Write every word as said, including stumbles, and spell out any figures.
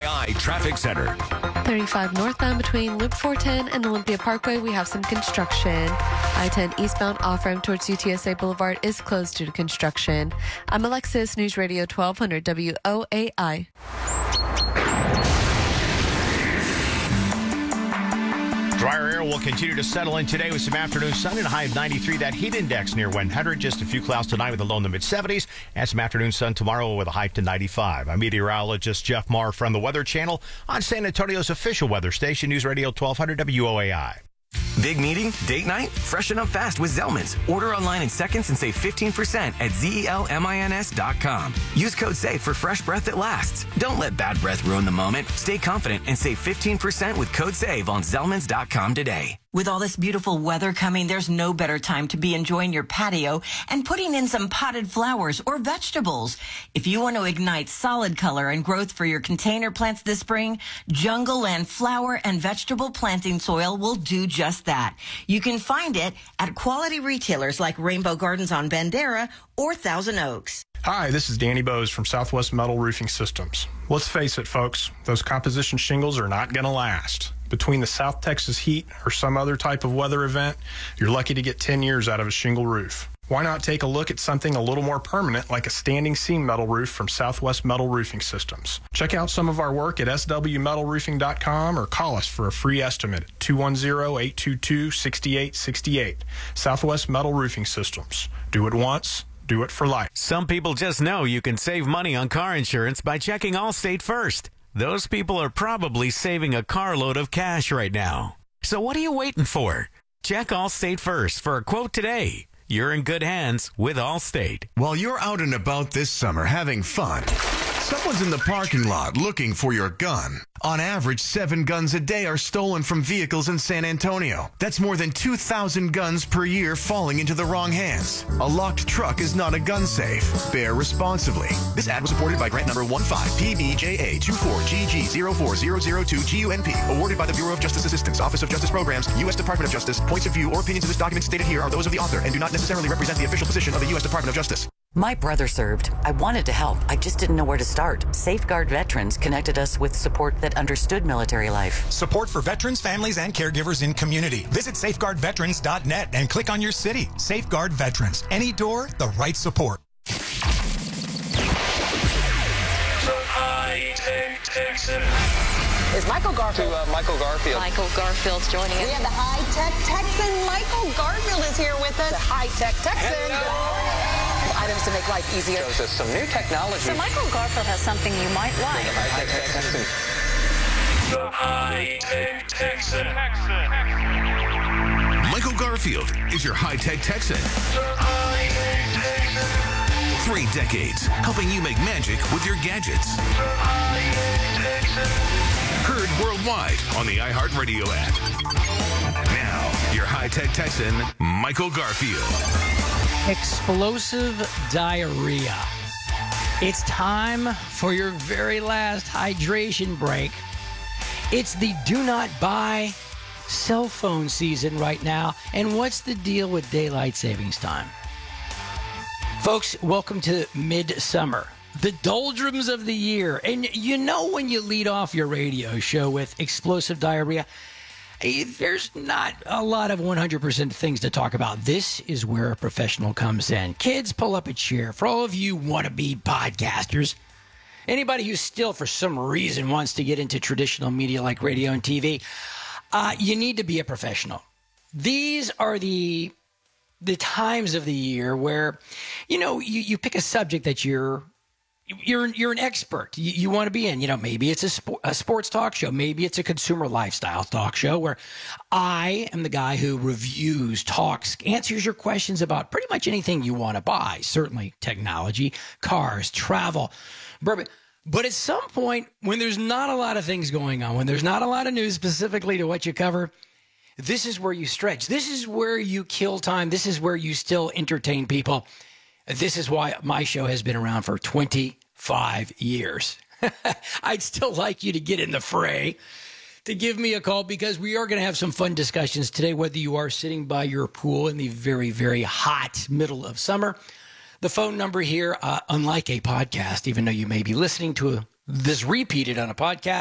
I Traffic Center. thirty-five northbound between Loop four ten and Olympia Parkway, we have some construction. I ten eastbound off-ramp towards U T S A Boulevard is closed due to construction. I'm Alexis, News Radio twelve hundred W O A I. Drier air will continue to settle in today with some afternoon sun and a high of ninety-three. That heat index near one hundred. Just a few clouds tonight with a low in the mid-seventies. And some afternoon sun tomorrow with a high to ninety-five. I'm meteorologist Jeff Marr from the Weather Channel on San Antonio's official weather station, News Radio twelve hundred W O A I. Big meeting? Date night? Freshen up fast with Zellman's. Order online in seconds and save fifteen percent at zelmins dot com. Use code SAFE for fresh breath that lasts. Don't let bad breath ruin the moment. Stay confident and save fifteen percent with code SAVE on zelmans dot com today. With all this beautiful weather coming, there's no better time to be enjoying your patio and putting in some potted flowers or vegetables. If you want to ignite solid color and growth for your container plants this spring, Jungle Land flower and vegetable planting soil will do just that. You can find it at quality retailers like Rainbow Gardens on Bandera or Thousand Oaks. Hi, this is Danny Bose from Southwest Metal Roofing Systems. Let's face it, folks, those composition shingles are not going to last. Between the South Texas heat or some other type of weather event, you're lucky to get ten years out of a shingle roof. Why not take a look at something a little more permanent like a standing seam metal roof from Southwest Metal Roofing Systems? Check out some of our work at s w metal roofing dot com or call us for a free estimate at two one zero, eight two two, six eight six eight. Southwest Metal Roofing Systems. Do it once. Do it for life. Some people just know you can save money on car insurance by checking Allstate first. Those people are probably saving a carload of cash right now. So what are you waiting for? Check Allstate first for a quote today. You're in good hands with Allstate. While you're out and about this summer having fun, someone's in the parking lot looking for your gun. On average, seven guns a day are stolen from vehicles in San Antonio. That's more than two thousand guns per year falling into the wrong hands. A locked truck is not a gun safe. Bear responsibly. This ad was supported by grant number one five P B J A two four G G zero four zero zero two G U N P, awarded by the Bureau of Justice Assistance, Office of Justice Programs, U S Department of Justice. Points of view or opinions in this document stated here are those of the author and do not necessarily represent the official position of the U S Department of Justice. My brother served. I wanted to help. I just didn't know where to start. Safeguard Veterans connected us with support that understood military life. Support for veterans, families, and caregivers in community. Visit safeguard veterans dot net and click on your city. Safeguard Veterans. Any door, the right support. Is Michael Garfield? To uh, Michael Garfield. Michael Garfield's joining us. We have the high-tech Texan. Michael Garfield is here with us. The high-tech Texan. Hello. Items to make life easier. Shows us some new technology. So Michael Garfield has something you might like. The high-tech Texan. The high-tech Texan. Michael Garfield is your high-tech Texan. The high-tech Texan. Three decades helping you make magic with your gadgets. The high-tech Texan. Heard worldwide on the iHeartRadio app. Now, your high-tech Texan, Michael Garfield. Explosive diarrhea. It's time for your very last hydration break. It's the do not buy cell phone season right now. And what's the deal with daylight savings time? Folks, welcome to midsummer, the doldrums of the year. And you know when you lead off your radio show with explosive diarrhea, there's not a lot of one hundred percent things to talk about. This is where a professional comes in. Kids, pull up a chair. For all of you wannabe podcasters, anybody who still for some reason wants to get into traditional media like radio and T V, uh, you need to be a professional. These are the the times of the year where, you know, you, you pick a subject that you're You're you're an expert. You, you want to be in. You know, maybe it's a, spo- a sports talk show. Maybe it's a consumer lifestyle talk show where I am the guy who reviews, talks, answers your questions about pretty much anything you want to buy. Certainly technology, cars, travel, bourbon. But at some point, when there's not a lot of things going on, when there's not a lot of news specifically to what you cover, this is where you stretch. This is where you kill time. This is where you still entertain people. This is why my show has been around for twenty-five years. I'd still like you to get in the fray, to give me a call, because we are going to have some fun discussions today, whether you are sitting by your pool in the very, very hot middle of summer. The phone number here, uh, unlike a podcast, even though you may be listening to a, this repeated on a podcast,